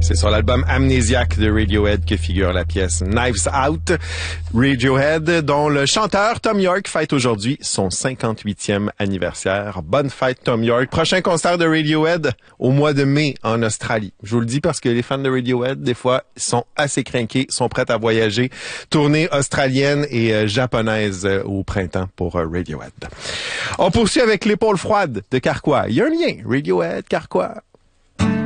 C'est sur l'album Amnesiac de Radiohead que figure la pièce Knives Out. Radiohead, dont le chanteur Tom York fête aujourd'hui son 58e anniversaire. Bonne fête, Tom York. Prochain concert de Radiohead au mois de mai en Australie. Je vous le dis parce que les fans de Radiohead, des fois, sont assez crinqués, sont prêts à voyager. Tournée australienne et japonaise au printemps pour Radiohead. On poursuit avec l'épaule froide de Carquois. Il y a un lien. Radiohead, Carquois.